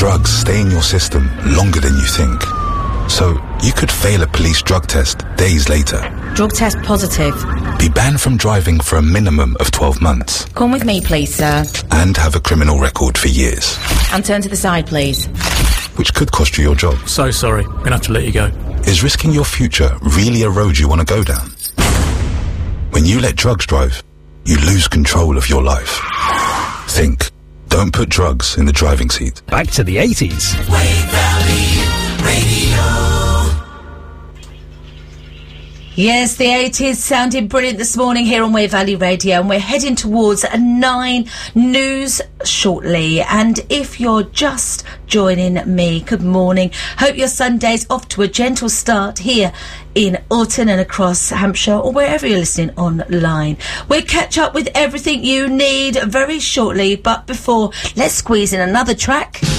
Drugs stay in your system longer than you think. So, you could fail a police drug test days later. Drug test positive. Be banned from driving for a minimum of 12 months. Come with me, please, sir. And have a criminal record for years. And turn to the side, please. Which could cost you your job. So sorry, I'm gonna have to let you go. Is risking your future really a road you want to go down? When you let drugs drive, you lose control of your life. Think. Don't put drugs in the driving seat. Back to the 80s. Wave Valley Radio. Yes, the 80s sounded brilliant this morning here on Wave Valley Radio, and we're heading towards a 9 news shortly. And if you're just joining me, good morning. Hope your Sunday's off to a gentle start here in Alton and across Hampshire, or wherever you're listening online. We'll catch up with everything you need very shortly, but before, let's squeeze in another track.